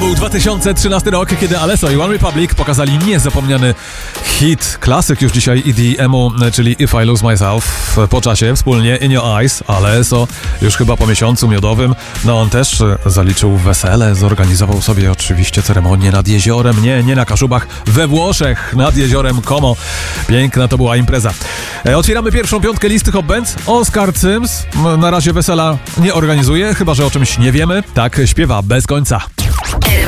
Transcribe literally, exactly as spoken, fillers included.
był dwa tysiące trzynasty rok, kiedy Alesso i One Republic pokazali niezapomniany hit, klasyk już dzisiaj E D M-u, czyli If I Lose Myself. Po czasie wspólnie In Your Eyes, Alesso już chyba po miesiącu miodowym, no on też zaliczył wesele, zorganizował sobie oczywiście ceremonię nad jeziorem, nie, nie na Kaszubach, we Włoszech, nad jeziorem Como. Piękna to była impreza. E, otwieramy pierwszą piątkę listy Hot Bands. Oskar Sims na razie wesela nie organizuje, chyba że o czymś nie wiemy. Tak śpiewa bez końca.